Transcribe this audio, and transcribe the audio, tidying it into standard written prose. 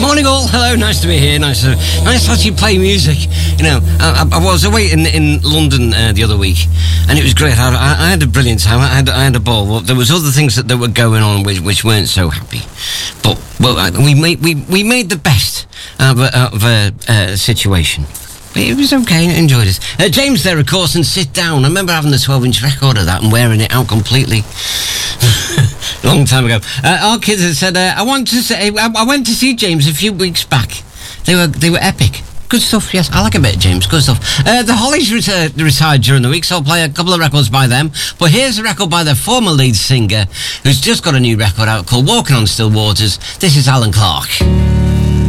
Morning all, hello, nice to be here, nice to actually play music. You know, I was away in London the other week, and it was great. I had a brilliant time, I had a ball. Well, there was other things that were going on which weren't so happy. But, well, we made the best of a situation. It was okay, I enjoyed it. James there, of course, and Sit Down. I remember having the 12-inch record of that and wearing it out completely. Long time ago. Our kids had said, I went to see James a few weeks back. They were epic. Good stuff, yes. I like a bit of James. Good stuff. The Hollies retired during the week, so I'll play a couple of records by them. But here's a record by their former lead singer, who's just got a new record out called Walking on Still Waters. This is Alan Clark.